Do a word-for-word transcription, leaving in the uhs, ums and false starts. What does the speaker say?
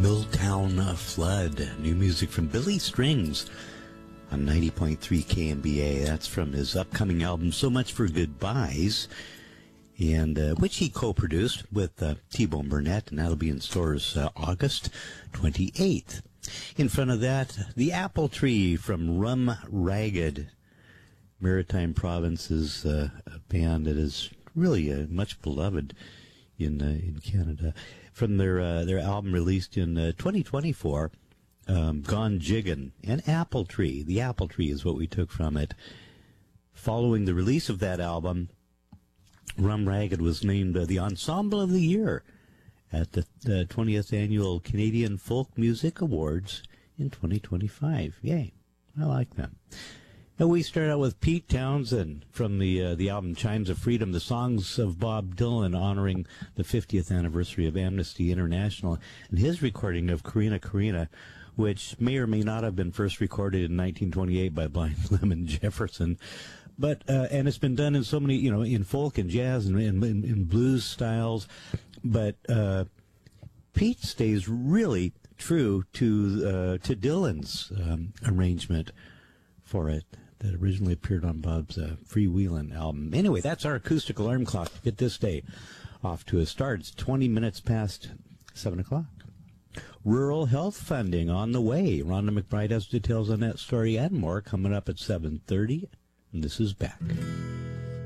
Milltown Flood, new music from Billy Strings on ninety point three K M B A. That's from his upcoming album, So Much for Goodbyes, and uh, which he co-produced with uh, T-Bone Burnett, and that'll be in stores uh, August twenty-eighth. In front of that, The Apple Tree from Rum Ragged, Maritime Province's uh, a band that is really uh, much beloved in uh, in Canada. From their uh, their album released in uh, twenty twenty-four, um, Gone Jiggin', and Apple Tree. The Apple Tree is what we took from it. Following the release of that album, Rum Ragged was named uh, the Ensemble of the Year at the, the twentieth Annual Canadian Folk Music Awards in twenty twenty-five. Yay, I like them. Now we start out with Pete Townsend from the uh, the album Chimes of Freedom, the songs of Bob Dylan honoring the fiftieth anniversary of Amnesty International, and his recording of Karina Karina, which may or may not have been first recorded in nineteen twenty-eight by Blind Lemon Jefferson. But uh, and it's been done in so many, you know, in folk and jazz and in, in, in blues styles. But uh, Pete stays really true to uh, to Dylan's um, arrangement for it that originally appeared on Bob's uh, Freewheelin' album. Anyway, that's our acoustic alarm clock to get this day off to a start. It's twenty minutes past seven o'clock. Rural health funding on the way. Rhonda McBride has details on that story and more coming up at seven thirty. And this is Back.